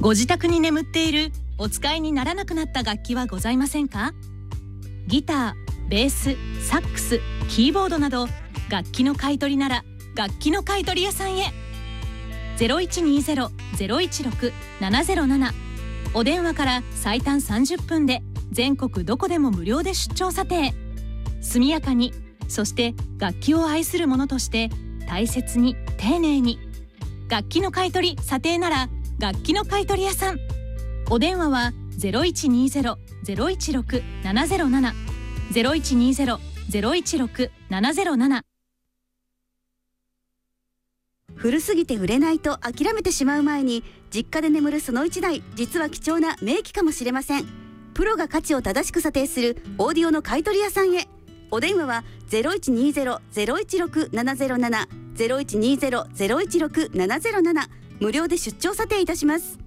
ご自宅に眠っているお使いにならなくなった楽器はございませんか？ギター、ベース、サックス、キーボードなど楽器の買い取りなら楽器の買い取り屋さんへ。 0120-016-707 お電話から最短30分で全国どこでも無料で出張査定。速やかに、そして楽器を愛する者として大切に丁寧に。楽器の買い取り査定なら楽器の買い取り屋さん。お電話は 0120-016-707 0120-016-707。 古すぎて売れないと諦めてしまう前に、実家で眠るその1台、実は貴重な名機かもしれません。プロが価値を正しく査定するオーディオの買取屋さんへ。お電話は 0120-016-707 0120-016-707 無料で出張査定いたします。